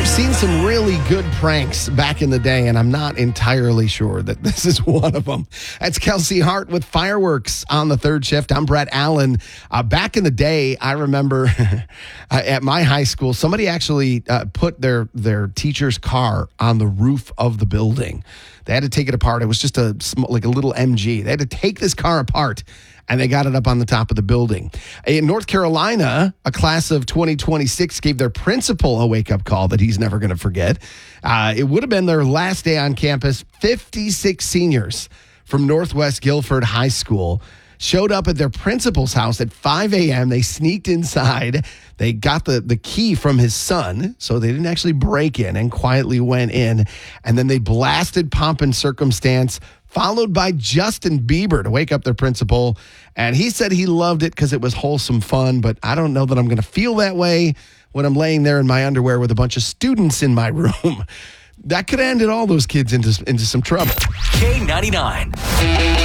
I've seen some really good pranks back in the day, and I'm not entirely sure that this is one of them. That's Kelsey Hart with fireworks on the third shift. I'm Brett Allen. Back in the day, I remember at my high school, somebody actually put their teacher's car on the roof of the building. They had to take it apart. It was just like a little MG. They had to take this car apart, and they got it up on the top of the building. In North Carolina, a class of 2026 gave their principal a wake-up call that he's never going to forget. It would have been their last day on campus. 56 seniors from Northwest Guilford High School showed up at their principal's house at 5 a.m. They sneaked inside. They got the key from his son, so they didn't actually break in, and quietly went in. And then they blasted Pomp and Circumstance, followed by Justin Bieber to wake up their principal. And he said he loved it because it was wholesome fun, but I don't know that I'm going to feel that way when I'm laying there in my underwear with a bunch of students in my room. That could have ended all those kids into some trouble. K99.